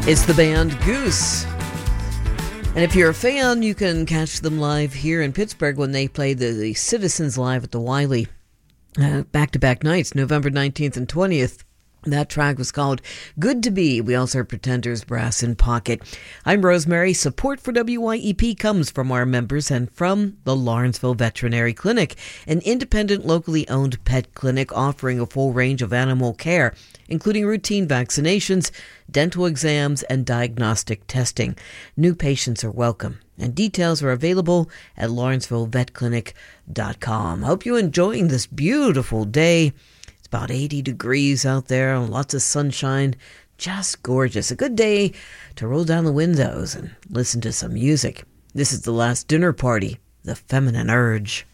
It's the band Goose. And if you're a fan, you can catch them live here in Pittsburgh when they play the Citizens Live at the Wiley. Back-to-back nights, November 19th and 20th. That track was called Good to Be. We also heard Pretenders, Brass in Pocket. I'm Rosemary. Support for WYEP comes from our members and from the Lawrenceville Veterinary Clinic, an independent, locally owned pet clinic offering a full range of animal care, including routine vaccinations, dental exams, and diagnostic testing. New patients are welcome, and details are available at lawrencevillevetclinic.com. Hope you're enjoying this beautiful day. About 80 degrees out there, lots of sunshine, just gorgeous. A good day to roll down the windows and listen to some music. This is The Last Dinner Party, The Feminine Urge.